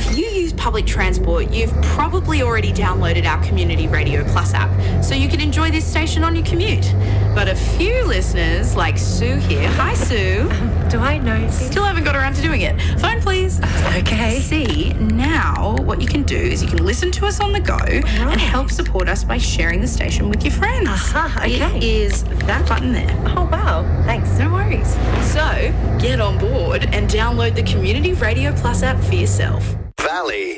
If you use public transport, you've probably already downloaded our Community Radio Plus app, so you can enjoy this station on your commute. But a few listeners, like Sue here, hi Sue. Do I know? Still haven't got around to doing it. Phone please. Okay. See, now what you can do is you can listen to us on the go and help support us by sharing the station with your friends. Okay. It is that button there. Oh, wow. Thanks. No worries. So, get on board and download the Community Radio Plus app for yourself. Valley